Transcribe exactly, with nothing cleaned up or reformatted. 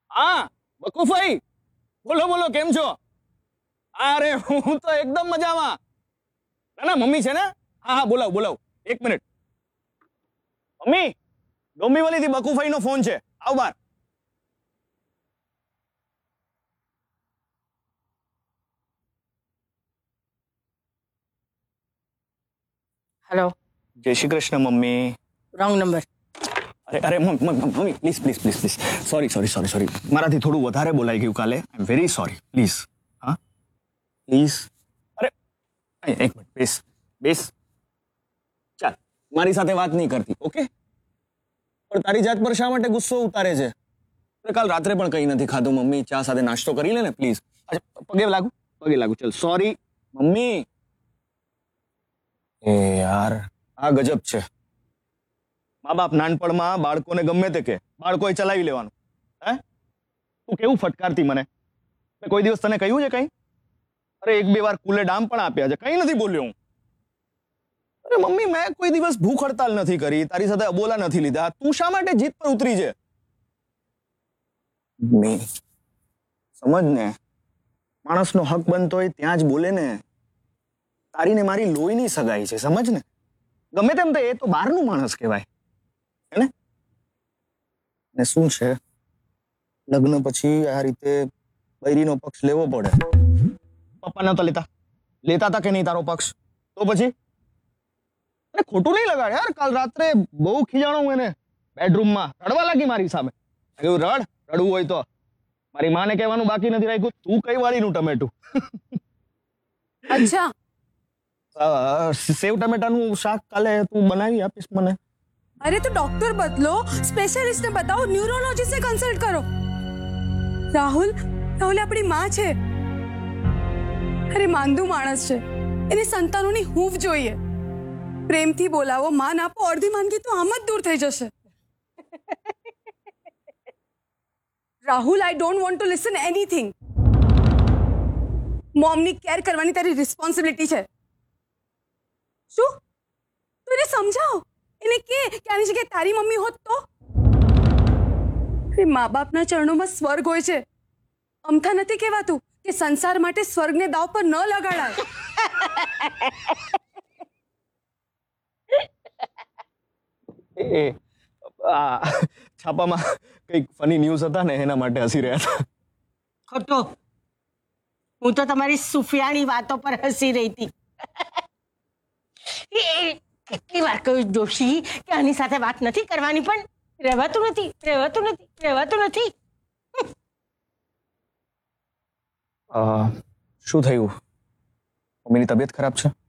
હા બકુભાઈ, બોલો બોલો, કેમ છો? અરે હું તો એકદમ મજામાં. ના ના મમ્મી છે ને? હા હા બોલાવ બોલાવ, એક મિનિટ. મમ્મી, ડોંબીવલી થી બકુભાઈ નો ફોન છે, આવ બાર. હેલો. જય Shri Krishna mummy. Wrong number. અરે અરે mummy mummy please please please please sorry sorry sorry sorry મારાથી થોડું વધારે બોલાઈ ગયું કાલે. આઈ એમ વેરી સોરી. પ્લીઝ હા પ્લીઝ. અરે એક મિનિટ, બેસ બેસ. ચાલ, મારી સાથે વાત નહીં કરતી, ઓકે? પણ તારી જાત પર શા માટે ગુસ્સો ઉતારે છે? અરે કાલ રાત્રે પણ કંઈ નથી ખાધું મમ્મી. ચા સાથે નાસ્તો કરી લે ને પ્લીઝ. અચ્છા પગે લાગુ, પગે લાગુ. ચલ સોરી મમ્મી. એ યાર, આ ગજબ છે. મા બાપ નાનપણમાં બાળકોને ગમે તે કે બાળકોએ ચલાવી લેવાનું. હે, તું કેવું ફટકારતી મને. મેં કોઈ દિવસ તને કહ્યું છે કઈ? અરે એક બે વાર કુલે ડામ પણ આપ્યા છે, કઈ નથી બોલ્યો હું. અરે મમ્મી, મેં કોઈ દિવસ ભૂખ હડતાલ નથી કરી, તારી સાથે અબોલા નથી લીધા. તું શા માટે જીત પર ઉતરી છે? મમ્મી સમજ ને, માણસનો હક બનતો હોય ત્યાં જ બોલે ને. તારી ને મારી લોહીની સગાઈ છે, સમજ ને. ગમે તેમ તો એ તો બહારનું માણસ કહેવાય, હે ને? ને શું છે, લગ્ન પછી આ રીતે બૈરીનો પક્ષ લેવો પડે. પપ્પા નતા લેતા, લેતા હતા કે નહીં તારો પક્ષ? તો પછી અરે ખોટું નહીં લગાડ યાર. કાલ રાત્રે બહુ ખીજાણો હું એને બેડરૂમમાં. રડવા લાગી મારી સામે. મેં કીધું રડ, રડવું હોય તો. મારી માને કહેવાનું બાકી નથી રાખ્યું, તું કઈ વાળીનું ટમેટું. અચ્છા, અ, સેવ ટમેટાનું શાક કાલે તું બનાવી આપીશ મને? અરે તો ડॉक्टर बदलो, स्पेशलिस्ट ने बताओ, न्यूरोलॉजिस्ट से कंसल्ट करो. રાહુલ, રાહુલ આપણી માં છે. અરે માંદુ માણસ છે, એને સંતાનોની હૂંફ જોઈએ. પ્રેમથી બોલાવો, માન આપો, અડધી માંદગી તો આમ જ દૂર થઈ જશે. Rahul, I don't want to listen anything. મોમની care કરવાની તારી રિસ્પોન્સિબિલિટી છે. શું તું એને સમજાવ, એને કે કે આની જગ્યાએ તારી મમ્મી હોત તો? મા બાપના ચરણોમાં સ્વર્ગ હોય છે. અમથા નથી કહેવાતું કે સંસાર માટે સ્વર્ગને દાવ પર ન લગાડાય. એ આ છાપામાં કંઈક ફની ન્યૂઝ હતા ને એના માટે હસી રહ્યા હતા. ખોટો. હું તો તમારી સુફિયાની વાતો પર હસી રહી હતી. એ કેટલી વાર કહ્યું જોશી કે આની સાથે વાત નથી કરવાની, પણ રહેવાતું નથી, રહેવાતું નથી, રહેવાતું નથી. અ, શું થયું? મમ્મીની તબિયત ખરાબ છે?